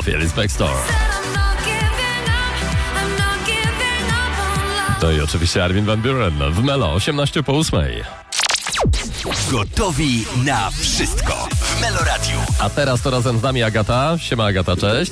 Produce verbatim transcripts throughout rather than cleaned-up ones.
Phyllis Baxter. No i oczywiście Armin van Buuren w Melo, osiemnaście po ósmej. Gotowi na wszystko w Melo Radiu. A teraz to razem z nami Agata. Siema Agata, cześć.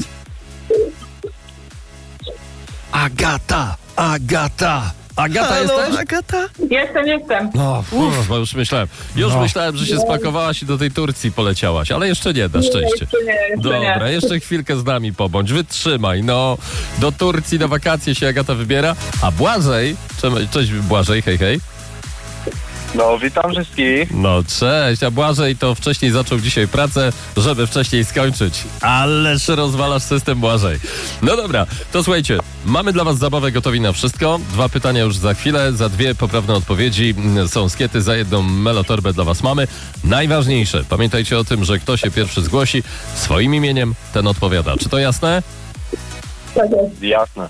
Agata, Agata. Agata, Halo, jesteś? Agata? Jestem, jestem. No, uff, bo już myślałem, już No. myślałem, że się spakowałaś i do tej Turcji poleciałaś, ale jeszcze nie, na szczęście. Jeszcze nie, jeszcze Dobra, nie. jeszcze chwilkę z nami pobądź, wytrzymaj, no. Do Turcji na wakacje się Agata wybiera, a Błażej, cze- cześć Błażej, hej, hej. No, witam wszystkich. No cześć, a Błażej to wcześniej zaczął dzisiaj pracę, żeby wcześniej skończyć. Ależ rozwalasz system, Błażej. No dobra, to słuchajcie, mamy dla was zabawę gotowi na wszystko. Dwa pytania już za chwilę, za dwie poprawne odpowiedzi są skiety, za jedną melotorbę dla was mamy. Najważniejsze, pamiętajcie o tym, że kto się pierwszy zgłosi swoim imieniem, ten odpowiada. Czy to jasne? Tak jest. Jasne.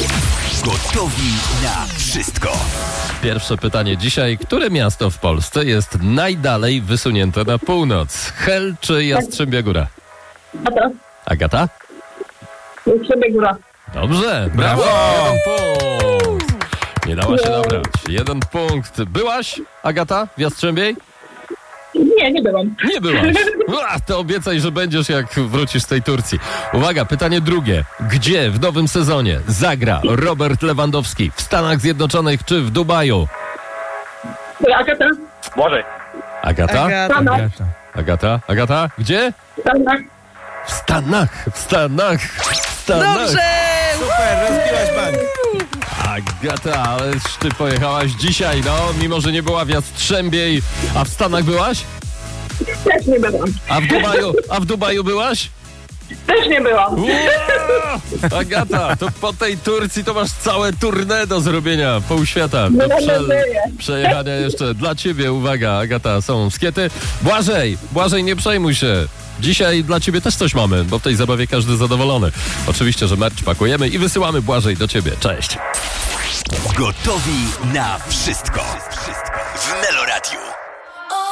Gotowi na wszystko. Pierwsze pytanie dzisiaj. Które miasto w Polsce jest najdalej wysunięte na północ? Hel czy Jastrzębia Góra? A to? Agata? Jastrzębia Góra. Dobrze, brawo! Brawo! Jeden punkt. Nie dała się dobrać. Jeden punkt. Byłaś, Agata, w Jastrzębiej? Nie, nie byłam. Nie byłaś. Ua, to obiecaj, że będziesz, jak wrócisz z tej Turcji. Uwaga, pytanie drugie. Gdzie w nowym sezonie zagra Robert Lewandowski? W Stanach Zjednoczonych czy w Dubaju? Agata? Błażej. Agata? Agata. Agata. Agata? Agata? Gdzie? Stanach. W Stanach. W Stanach. W Stanach. Dobrze! Super, rozbiłaś bank. Agata, ależ ty pojechałaś dzisiaj, no, mimo że nie była w Jastrzębiej. A w Stanach byłaś? Też nie byłam. A w Dubaju, a w Dubaju byłaś? Też nie byłam. Ua! Agata, to po tej Turcji to masz całe tournée do zrobienia, pół świata. Do Mam nadzieję. przejechania jeszcze dla ciebie, uwaga, Agata, są skiety. Błażej, Błażej, nie przejmuj się. Dzisiaj dla ciebie też coś mamy, bo w tej zabawie każdy zadowolony. Oczywiście, że merch pakujemy i wysyłamy, Błażej, do ciebie. Cześć. Gotowi na wszystko w Melo Radiu.